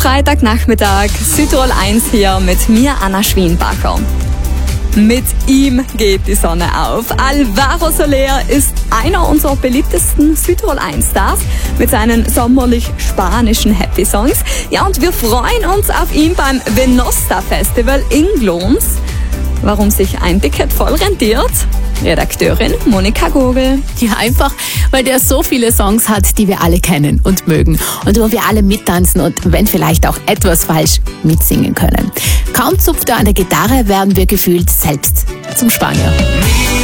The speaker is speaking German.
Freitagnachmittag, Südtirol 1 hier mit mir, Anna Schwienbacher. Mit ihm geht die Sonne auf. Alvaro Soler ist einer unserer beliebtesten Südtirol 1 Stars mit seinen sommerlich spanischen Happy Songs. Ja, und wir freuen uns auf ihn beim Venosta Festival in Glons. Warum sich ein Ticket voll rentiert? Redakteurin Monika Gogel. Ja, einfach, weil der so viele Songs hat, die wir alle kennen und mögen und wo wir alle mittanzen und wenn vielleicht auch etwas falsch mitsingen können. Kaum zupft er an der Gitarre, werden wir gefühlt selbst zum Spanier.